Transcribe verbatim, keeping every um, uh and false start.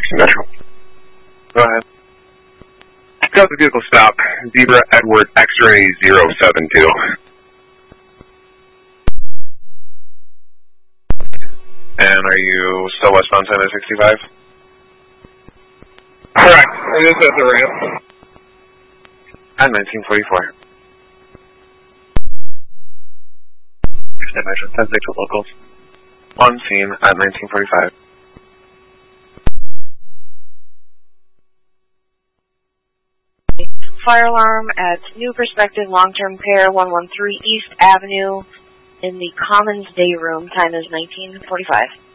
Metro. Go ahead. Got the vehicle stop. Zebra Edward X-ray zero seven two. And are you still westbound ten to sixty-five? Correct. It is at the ramp. At nineteen forty-four. Measure ten six locals. On scene at nineteen forty-five. Fire alarm at New Perspective Long-Term Care, one one three East Avenue in the Commons Day Room. Time is nineteen forty-five.